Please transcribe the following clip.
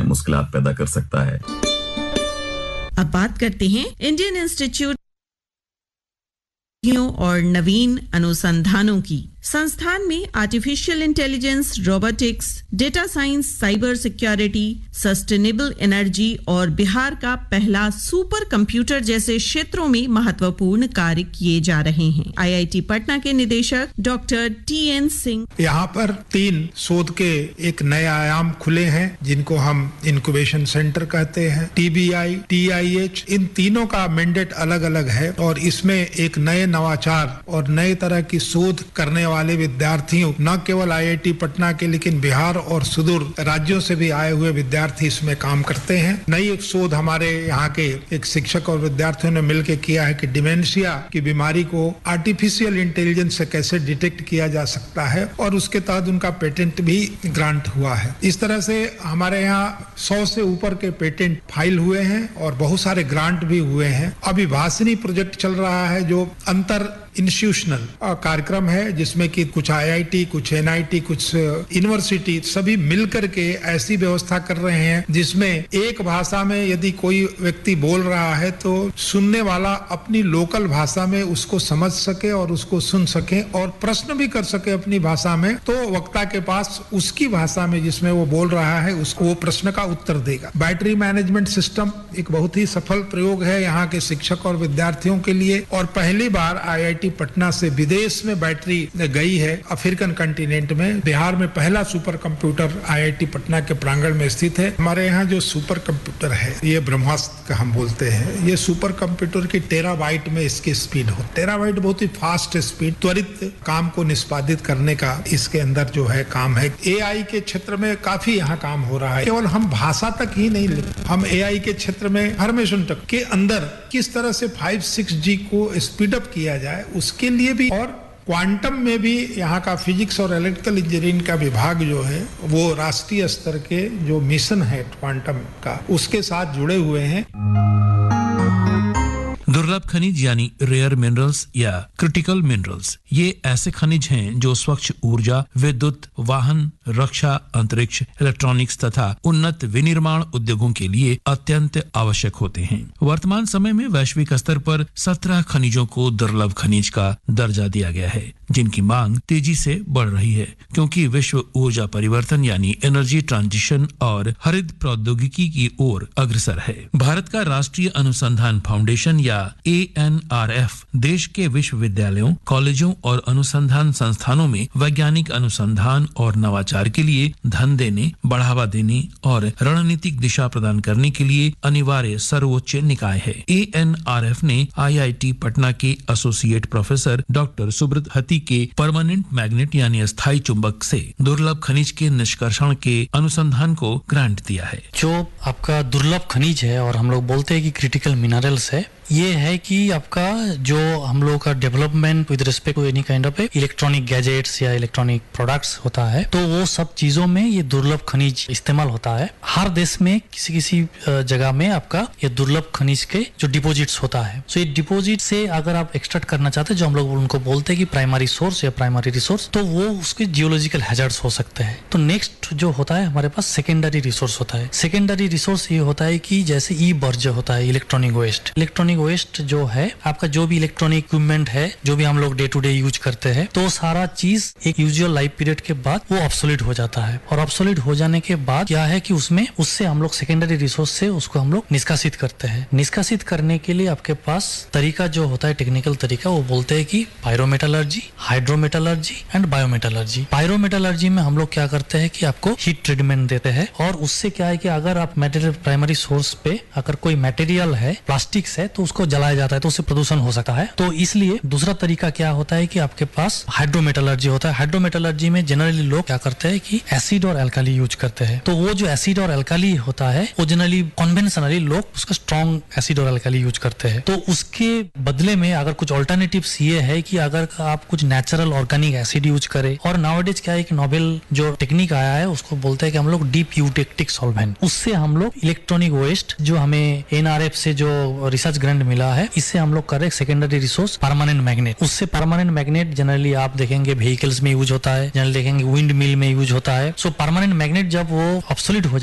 मुश्किलात पैदा कर सकता है। अब बात करते हैं इंडियन इंस्टीट्यूट और नवीन अनुसंधानों की। संस्थान में artificial intelligence, robotics, data science, cyber security, sustainable energy और बिहार का पहला सुपर कंप्यूटर जैसे क्षेत्रों में महत्वपूर्ण कार्य किए जा रहे हैं। आईआईटी पटना के निदेशक डॉक्टर टीएन सिंह, यहाँ पर 3 शोध के एक नए आयाम खुले हैं जिनको हम इंक्यूबेशन सेंटर कहते हैं। टीबीआई, टीआईएच, इन तीनों का मैंडेट अलग अलग है और इसमें एक नए नवाचार और नए तरह की शोध करने वाले विद्यार्थियों, न केवल आईआईटी पटना के लेकिन बिहार और सुदूर राज्यों से भी आए हुए विद्यार्थी इसमें काम करते हैं। नई एक शोध हमारे यहाँ के एक शिक्षक और विद्यार्थियों ने मिलकर किया है कि डिमेंशिया की बीमारी को आर्टिफिशियल इंटेलिजेंस से कैसे डिटेक्ट किया जा सकता है और उसके तहत उनका पेटेंट भी ग्रांट हुआ है। इस तरह से हमारे यहाँ 100 से ऊपर के पेटेंट फाइल हुए हैं और बहुत सारे ग्रांट भी हुए हैं। अभी भाषणी प्रोजेक्ट चल रहा है जो अंतर इंस्टीट्यूशनल कार्यक्रम है जिसमें कि कुछ आईआईटी, कुछ एनआईटी, कुछ यूनिवर्सिटी सभी मिलकर के ऐसी व्यवस्था कर रहे हैं जिसमें एक भाषा में यदि कोई व्यक्ति बोल रहा है तो सुनने वाला अपनी लोकल भाषा में उसको समझ सके और उसको सुन सके और प्रश्न भी कर सके अपनी भाषा में, तो वक्ता के पास उसकी भाषा में जिसमें वो बोल रहा है उसको वो प्रश्न का उत्तर देगा। बैटरी मैनेजमेंट सिस्टम एक बहुत ही सफल प्रयोग है यहाँ के शिक्षक और विद्यार्थियों के लिए और पहली बार आईआईटी पटना से विदेश में बैटरी गई है। अफ्रीकन कंटिनेंट में बिहार में पहला सुपर कंप्यूटर आईआईटी पटना के प्रांगण में स्थित है। हमारे यहाँ जो सुपर कंप्यूटर है ये ब्रह्मास्त्र हम बोलते हैं। ये सुपर कंप्यूटर की टेराबाइट में इसकी स्पीड हो। टेराबाइट बहुत ही फास्ट स्पीड, त्वरित काम को निष्पादित करने का इसके अंदर जो है काम है। एआई के क्षेत्र में काफी यहाँ काम हो रहा है। केवल हम भाषा तक ही नहीं लेते, हम एआई के क्षेत्र में इन्फॉर्मेशन तक के अंदर किस तरह से 5-6G को स्पीड अप किया जाए उसके लिए भी, और क्वांटम में भी यहाँ का फिजिक्स और इलेक्ट्रिकल इंजीनियरिंग का विभाग जो है वो राष्ट्रीय स्तर के जो मिशन है क्वांटम का उसके साथ जुड़े हुए हैं। दुर्लभ खनिज यानी रेयर मिनरल्स या क्रिटिकल मिनरल्स, ये ऐसे खनिज हैं जो स्वच्छ ऊर्जा, विद्युत, वाहन, रक्षा, अंतरिक्ष, इलेक्ट्रॉनिक्स तथा उन्नत विनिर्माण उद्योगों के लिए अत्यंत आवश्यक होते हैं। वर्तमान समय में वैश्विक स्तर पर 17 खनिजों को दुर्लभ खनिज का दर्जा दिया गया है जिनकी मांग तेजी से बढ़ रही है क्योंकि विश्व ऊर्जा परिवर्तन यानी एनर्जी ट्रांजिशन और हरित प्रौद्योगिकी की ओर अग्रसर है। भारत का राष्ट्रीय अनुसंधान फाउंडेशन या ANRF देश के विश्वविद्यालयों, कॉलेजों और अनुसंधान संस्थानों में वैज्ञानिक अनुसंधान और नवाचार के लिए धन देने, बढ़ावा देने और रणनीतिक दिशा प्रदान करने के लिए अनिवार्य सर्वोच्च निकाय है। ANRF ने IIT पटना के एसोसिएट प्रोफेसर डॉक्टर सुब्रत हती के परमानेंट मैग्नेट यानी अस्थायी चुंबक से दुर्लभ खनिज के निष्कर्षण के अनुसंधान को ग्रांट दिया है। जो आपका दुर्लभ खनिज है और हम लोग बोलते हैं कि क्रिटिकल मिनरल्स है, ये है कि आपका जो हम लोग का development with respect to any kind of electronic gadgets या इलेक्ट्रॉनिक प्रोडक्ट्स होता है तो वो सब चीजों में ये दुर्लभ खनिज इस्तेमाल होता है। हर देश में किसी किसी जगह में आपका ये दुर्लभ खनिज के जो डिपोजिट्स होता है, सो ये डिपोजिट से अगर आप एक्सट्रैक्ट करना चाहते हैं जो हम लोग उनको बोलते हैं कि प्राइमरी सोर्स या प्राइमरी रिसोर्स, तो वो उसके जियोलॉजिकल हैजर्ड्स हो सकते हैं। तो नेक्स्ट जो होता है हमारे पास सेकेंडरी रिसोर्स होता है। सेकेंडरी रिसोर्स ये होता है कि जैसे ई बर्ज्य होता है, इलेक्ट्रॉनिक वेस्ट। इलेक्ट्रॉनिक वेस्ट जो है आपका जो भी इलेक्ट्रॉनिक इक्विपमेंट है जो भी हम लोग डे टू डे यूज करते हैं, तो सारा चीज एक यूजुअल लाइफ पीरियड के बाद वो ऑब्सोलीट हो जाता है और ऑब्सोलीट हो जाने के बाद क्या है कि उससे हम लोग सेकेंडरी रिसोर्स से उसको हम लोग निष्कासित करते हैं। निष्कासित करने के लिए आपके पास तरीका जो होता है, टेक्निकल तरीका, वो बोलते हैं कि पायरोमेटलर्जी, हाइड्रोमेटलर्जी एंड बायोमेटलर्जी। पायरोमेटलर्जी में हम लोग क्या करते हैं कि आपको हीट ट्रीटमेंट देते हैं और उससे क्या है कि अगर आप मटेरियल प्राइमरी सोर्स पे अगर कोई मटेरियल है, प्लास्टिक्स है, तो उसको जलाया जाता है तो उससे प्रदूषण हो सकता है। तो इसलिए दूसरा तरीका क्या होता है कि आपके पास हाइड्रोमेटलर्जी होता है। हाइड्रोमेटलर्जी में जनरली लोग क्या करते हैं कि एसिड और एल्काली यूज करते हैं। तो वो जो एसिड और एल्काली होता है वो जनरली कन्वेंशनली लोग उसका स्ट्रॉन्ग एसिड और एल्काली यूज करते हैं। तो उसके बदले में अगर कुछ ऑल्टरनेटिव्स ये है कि अगर आप कुछ नेचुरल ऑर्गेनिक एसिड यूज करें, और नाउअडेज क्या है कि नोबेल जो टेक्निक आया है उसको बोलते हैं कि हम लोग डीप यूटेक्टिक सॉल्वेंट, उससे हम लोग इलेक्ट्रॉनिक वेस्ट जो हमें एनआरएफ से जो रिसर्च ग्रांट मिला है, इससे हम लोग कर रहे सेकेंडरी रिसोर्स परमानेंट मैग्नेट। उससे परमानेंट मैग्नेट जनरली आप देखेंगे व्हीकल्स में यूज होता है, जनरली देखेंगे विंड मिल में यूज होता है। सो परमानेंट मैग्नेट जब वो ऑब्सोलीट हो